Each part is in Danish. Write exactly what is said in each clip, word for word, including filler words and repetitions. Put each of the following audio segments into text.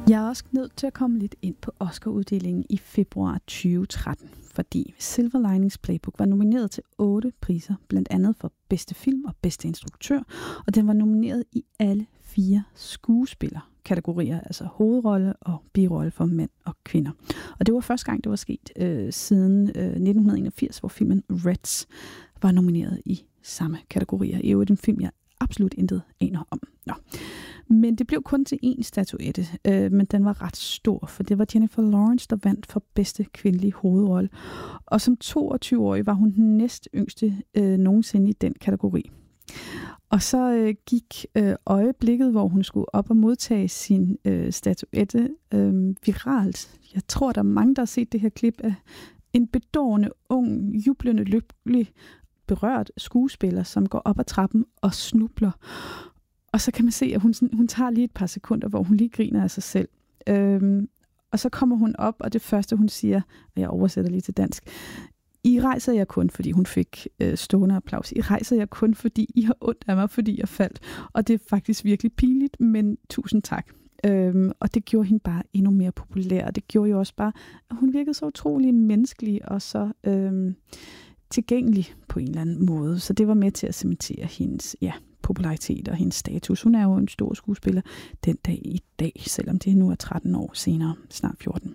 Jeg er også nødt til at komme lidt ind på Oscar-uddelingen i februar tyve tretten, fordi Silver Linings Playbook var nomineret til otte priser, blandt andet for bedste film og bedste instruktør, og den var nomineret i alle fire skuespillerkategorier, altså hovedrolle og birolle for mænd og kvinder. Og det var første gang, det var sket øh, siden øh, nitten enogfirs, hvor filmen Reds var nomineret i samme kategorier. I øvrigt en film, jeg absolut intet aner om. Nå. Men det blev kun til én statuette, øh, men den var ret stor, for det var Jennifer Lawrence, der vandt for bedste kvindelige hovedrolle. Og som toogtyve-årig var hun den næst yngste øh, nogensinde i den kategori. Og så øh, gik øh, øjeblikket, hvor hun skulle op og modtage sin øh, statuette, øh, viralt. Jeg tror, der er mange, der har set det her klip af en bedårende, ung, jublende, lykkelig, berørt skuespiller, som går op ad trappen og snubler. Og så kan man se, at hun, hun tager lige et par sekunder, hvor hun lige griner af sig selv. Øhm, og så kommer hun op, og det første, hun siger, og jeg oversætter lige til dansk, I rejser jeg kun, fordi hun fik øh, stående applaus. I rejser jeg kun, fordi I har ondt af mig, fordi jeg faldt. Og det er faktisk virkelig pinligt, men tusind tak. Øhm, og det gjorde hende bare endnu mere populær. Og det gjorde jo også bare, at hun virkede så utrolig menneskelig og så øhm, tilgængelig på en eller anden måde. Så det var med til at cementere hendes ja, popularitet og hendes status. Hun er jo en stor skuespiller den dag i dag, selvom det nu er tretten år senere, snart fjorten.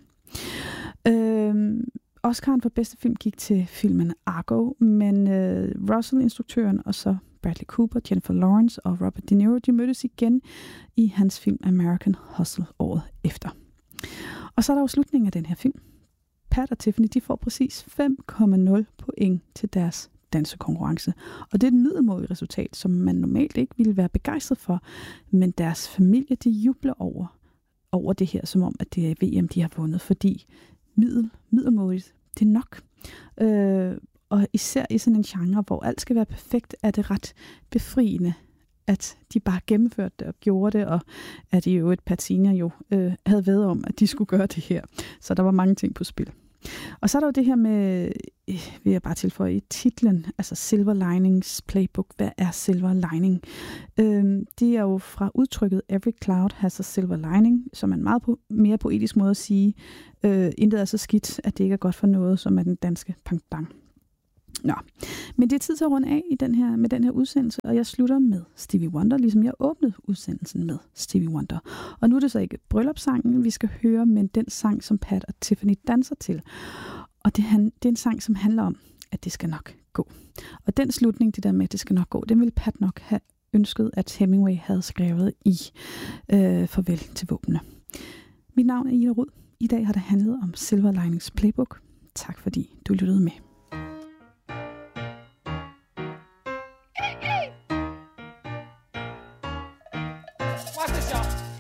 Øhm, Oscaren for bedste film gik til filmen Argo, men øh, Russell, instruktøren, og så Bradley Cooper, Jennifer Lawrence og Robert De Niro, de mødtes igen i hans film American Hustle året efter. Og så er der jo slutningen af den her film. Pat og Tiffany, de får præcis fem komma nul point til deres dansekonkurrence. Og det er et middelmådigt resultat, som man normalt ikke ville være begejstret for, men deres familie, de jubler over, over det her, som om, at det er V M, de har vundet, fordi middel, middelmådigt, det er nok. Øh, og især i sådan en genre, hvor alt skal være perfekt, er det ret befriende, at de bare gennemførte det og gjorde det, og at i øvrigt Patina jo øh, havde været om, at de skulle gøre det her. Så der var mange ting på spil. Og så er der jo det her med, vil jeg bare tilføje i titlen, altså Silver Linings Playbook. Hvad er Silver Lining? Øhm, det er jo fra udtrykket Every cloud has a silver lining, som er en meget po- mere poetisk måde at sige, øh, intet er så skidt, at det ikke er godt for noget, som er den danske pendant. Nå, men det er tid til at runde af i den her, med den her udsendelse, og jeg slutter med Stevie Wonder, ligesom jeg åbnede udsendelsen med Stevie Wonder. Og nu er det så ikke bryllupssangen, vi skal høre, men den sang, som Pat og Tiffany danser til. Og det, han, det er en sang, som handler om, at det skal nok gå. Og den slutning, det der med, at det skal nok gå, den ville Pat nok have ønsket, at Hemingway havde skrevet i øh, Farvel til våbnene. Mit navn er Ida Rud. I dag har det handlet om Silver Linings Playbook. Tak fordi du lyttede med. Watch this, y'all.